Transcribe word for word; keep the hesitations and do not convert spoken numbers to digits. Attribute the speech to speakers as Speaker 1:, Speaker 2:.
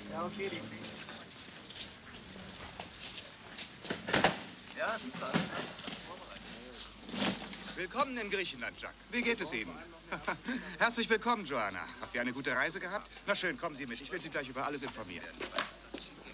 Speaker 1: Ja, okay, die fliegen. Ja, es müsste alles vorbereitet.
Speaker 2: Willkommen in Griechenland, Jack. Wie geht es Ihnen? Herzlich willkommen, Joanna. Habt ihr eine gute Reise gehabt? Na schön, kommen Sie mit. Ich will Sie gleich über alles informieren.